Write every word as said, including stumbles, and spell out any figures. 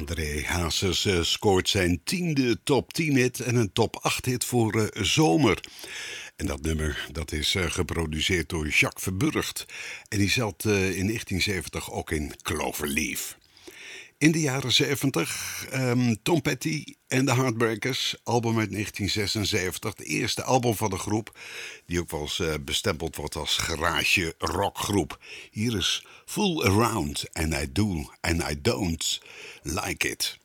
André Hazes uh, scoort zijn tiende top tien hit en een top acht hit voor uh, zomer. En dat nummer dat is uh, geproduceerd door Jacques Verburgt. En die zat uh, in negentien zeventig ook in Cloverleaf. In de jaren zeventig, um, Tom Petty en de Heartbreakers, album uit negentien zesenzeventig. Het eerste album van de groep, die ook wel eens uh, bestempeld wordt als garage rockgroep. Hier is Fool Around and I Do and I Don't Like It.